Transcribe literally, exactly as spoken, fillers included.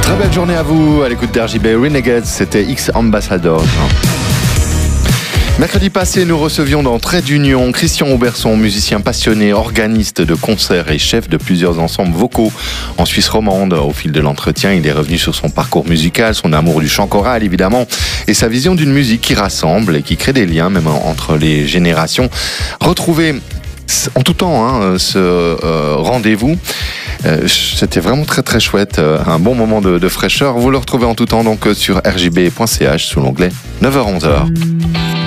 Très belle journée à vous, à l'écoute d'R J B Renegades, c'était X Ambassadors. Mercredi passé, nous recevions dans Trait d'Union Christian Auberson, musicien passionné, organiste de concerts et chef de plusieurs ensembles vocaux en Suisse romande. Au fil de l'entretien, il est revenu sur son parcours musical, son amour du chant choral évidemment, et sa vision d'une musique qui rassemble et qui crée des liens même entre les générations. Retrouvez en tout temps hein, ce euh, rendez-vous. Euh, c'était vraiment très très chouette, euh, un bon moment de, de fraîcheur. Vous le retrouvez en tout temps donc sur r j b point c h sous l'onglet neuf heures onze.